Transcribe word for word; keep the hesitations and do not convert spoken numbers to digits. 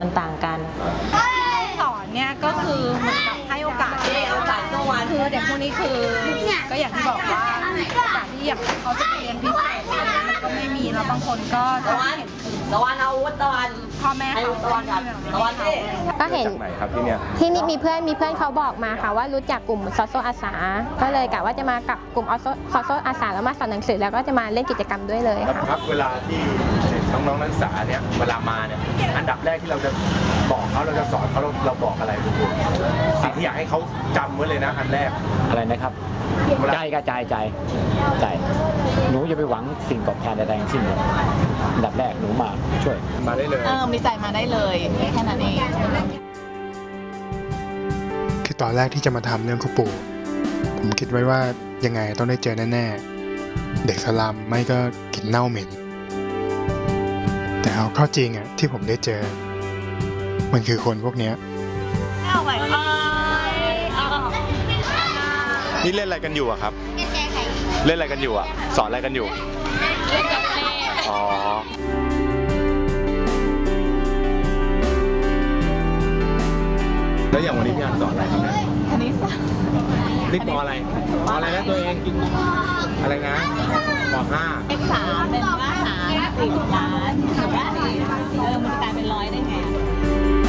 มันต่างกันสอนเนี่ยก็คือเหมือนกับให้โอกาสโอกาสตัววันคือเด็กพวกนี้คือก็อย่างที่บอกว่าโอกาสที่อย่างเขาจะไปเรียนพิเศษมันก็ไม่มีแล้วบางคนก็จะเห็นตะวันเอาตะวันพ่อแม่เขาตะวันกันตะวันที่ก็เห็นไหนครับที่เนี่ยที่นี่มีเพื่อนมีเพื่อนเขาบอกมาค่ะว่ารู้จักกลุ่มซอโซอาสาก็เลยกะว่าจะมากับกลุ่มออซอโซอาสาแล้วมาสอนหนังสือแล้วก็จะมาเล่นกิจกรรมด้วยเลยค่ะครับเวลาที่น้องๆนักศึกษาเนี่ยเวลามาเนี่ยอันดับแรกที่เราจะบอกเขาเราจะสอนเขาเราเราบอกอะไรทุกคนสิ่งที่อยากให้เขาจำไว้เลยนะอันแรกอะไรนะครับใจกระจายใจใจหนูอย่าไปหวังสิ่งตอบแทนใดๆทั้งสิ้นเลยอันดับแรกหนูมาช่วยมาได้เลยเออมีใจมาได้เลยแค่นั้นเองคือตอนแรกที่จะมาทำเรื่องคุปูผมคิดไว้ว่ายังไงต้องได้เจอแน่ๆเด็กสลัมไม่ก็กลิ่นเน่าเหม็นแต่เอาเข้าจริงอ่ะที่ผมได้เจอมันคือคนพวกเนี้ยนี่เล่นอะไรกันอยู่อะครับเล่นอะไรกันอยู่อะสอนอะไรกันอยู่เล่นกับแม่อ๋อแล้วอย่างวันนี้พี่อันสอนอะไรครับเนี่ยคณิตศาสตร์นี่ปออะไรปออะไรนะตัวเองอะไรนะปอห้าเลขสามเป็นว่าหาสิบล้านหรือว่าเออมันกลายเป็นร้อยได้ไง